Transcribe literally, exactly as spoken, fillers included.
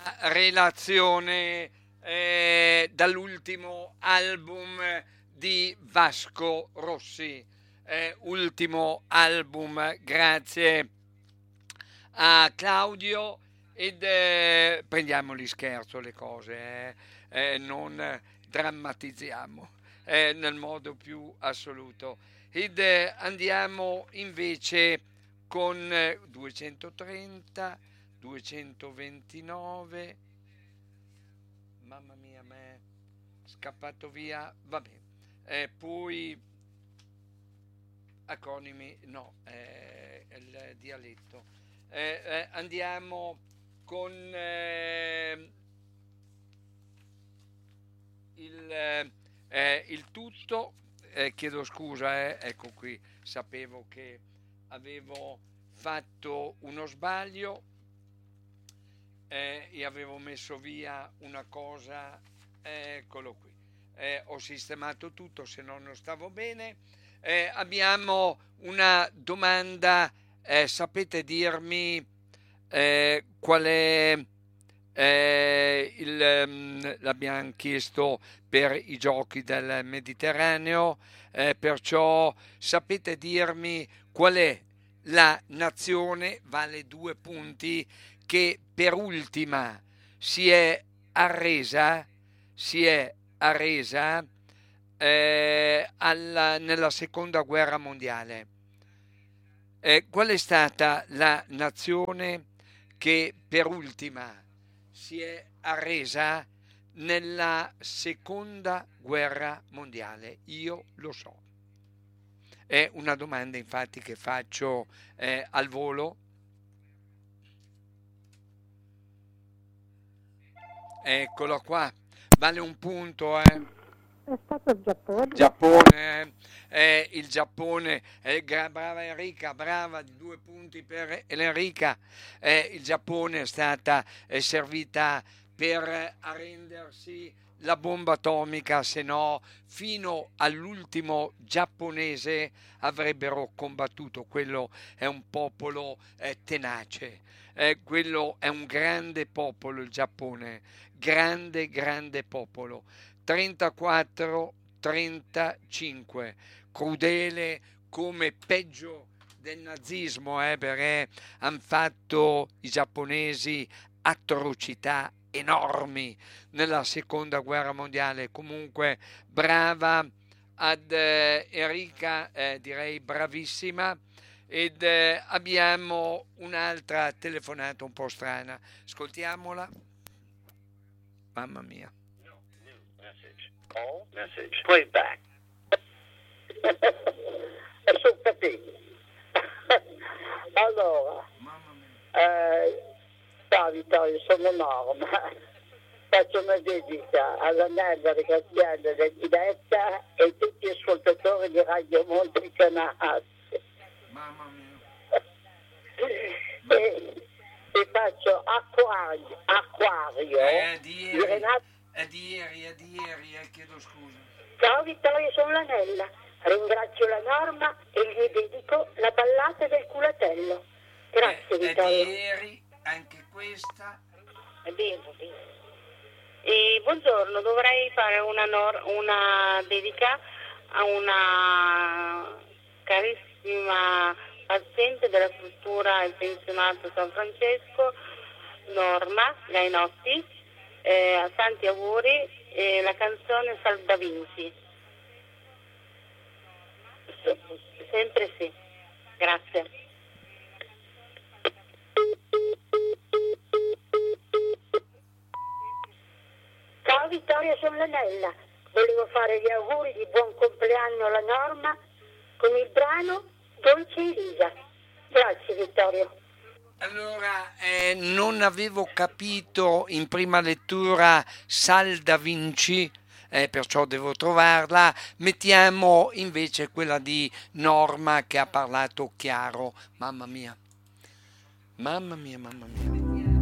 relazione eh, dall'ultimo album di Vasco Rossi, eh, ultimo album grazie a Claudio ed eh, prendiamoli scherzo le cose, eh, eh, non drammatizziamo eh, nel modo più assoluto. Ed eh, andiamo invece con eh, duecentotrenta, duecentoventinove, mamma mia, mi è scappato via, vabbè, eh, poi acronimi, no, eh, il dialetto. Eh, eh, andiamo con eh, il, eh, eh, il tutto, eh, chiedo scusa, eh, ecco qui, sapevo che avevo fatto uno sbaglio eh, e avevo messo via una cosa, eccolo qui, eh, ho sistemato tutto, se no non stavo bene. Eh, abbiamo una domanda, eh, sapete dirmi eh, qual è eh, il, ehm, l'abbiamo chiesto per i giochi del Mediterraneo, eh, perciò sapete dirmi qual è la nazione, vale due punti, che per ultima si è arresa, si è arresa eh, alla- nella seconda guerra mondiale. Eh, qual è stata la nazione che per ultima si è arresa nella seconda guerra mondiale? Io lo so. È una domanda infatti che faccio eh, al volo. Eccolo qua. Vale un punto, eh. È stato il Giappone. Giappone, eh, eh, il Giappone, eh, gra- brava Enrica, brava, due punti per Enrica. Eh, il Giappone è stata eh, servita per arrendersi la bomba atomica, se no fino all'ultimo giapponese avrebbero combattuto. Quello è un popolo eh, tenace, eh, quello è un grande popolo il Giappone, grande, grande popolo. trentaquattro trentacinque, crudele come peggio del nazismo, eh, perché hanno fatto i giapponesi atrocità enormi nella seconda guerra mondiale. Comunque brava ad eh, Enrica, eh, direi bravissima. Ed eh, abbiamo un'altra telefonata un po' strana, ascoltiamola. Mamma mia. All message. Playback. Sono capito. Allora, Mamma mia. eh, ciao Vittorio, sono Norma. Faccio una dedica all'Anella Graziella del diretta e tutti gli ascoltatori di Radio Monte Canale. Mamma mia. E, e faccio acquario, acquario È di di ieri, Renato. è di ieri, è di ieri, eh, chiedo scusa. Ciao Vittorio, sono l'Anella. Ringrazio la Norma e gli dedico la ballata del culatello. Grazie È, è di Vittorio. ieri, anche questa. È vero, vero. E buongiorno, dovrei fare una, nor- una dedica a una carissima paziente della struttura Il Pensionato San Francesco, Norma Gainotti, eh, tanti auguri, e la canzone Sal da Vinci. Sempre sì, grazie. Ciao Vittoria, sono l'Anella. Volevo fare gli auguri di buon compleanno alla Norma con il brano Dolce Elisa. Grazie Vittorio. Allora, eh, non avevo capito in prima lettura Sal da Vinci, eh, perciò devo trovarla. Mettiamo invece quella di Norma che ha parlato chiaro. Mamma mia, mamma mia, mamma mia.